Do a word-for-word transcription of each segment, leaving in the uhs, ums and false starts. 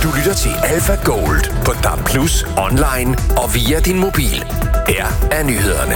Du lytter til Alpha Gold på D A B plus, online og via din mobil. Her er nyhederne.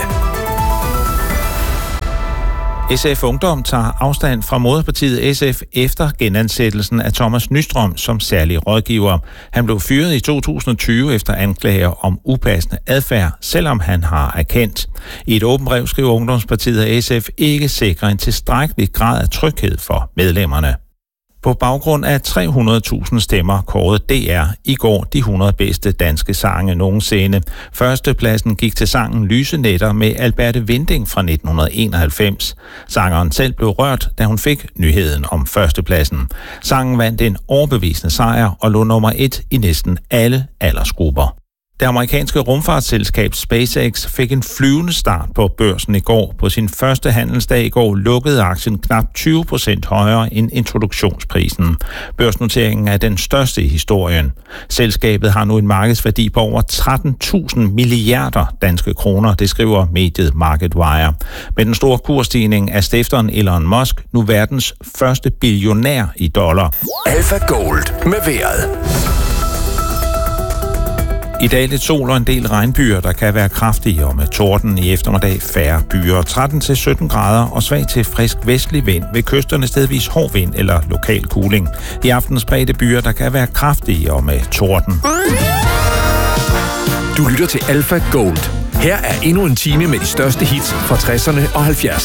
S F Ungdom tager afstand fra moderpartiet S F efter genansættelsen af Thomas Nystrøm som særlig rådgiver. Han blev fyret i to tusind og tyve efter anklager om upassende adfærd, selvom han har erkendt. I et åbent brev skriver Ungdomspartiet, at S F ikke sikrer en tilstrækkelig grad af tryghed for medlemmerne. På baggrund af tre hundrede tusind stemmer kårede D R i går de hundrede bedste danske sange nogensinde. Førstepladsen gik til sangen Lyse Nætter med Alberte Winding fra nitten enoghalvfems. Sangeren selv blev rørt, da hun fik nyheden om førstepladsen. Sangen vandt en overbevisende sejr og lå nummer et i næsten alle aldersgrupper. Det amerikanske rumfartsselskab SpaceX fik en flyvende start på børsen i går. På sin første handelsdag i går lukkede aktien knap tyve procent højere end introduktionsprisen. Børsnoteringen er den største i historien. Selskabet har nu en markedsværdi på over tretten tusind milliarder danske kroner, det skriver mediet MarketWire. Med den store kursstigning er stifteren Elon Musk nu verdens første billionær i dollar. Alpha Gold med vejret. I dag lidt sol og en del regnbyer, der kan være kraftige, og med torden i eftermiddag færre byer. tretten til sytten grader og svag til frisk vestlig vind. Ved kysterne stedvis hård vind eller lokal kuling. I aften spredte byer, der kan være kraftige og med torden. Du lytter til Alpha Gold. Her er endnu en time med de største hits fra tresserne og halvfjerdserne.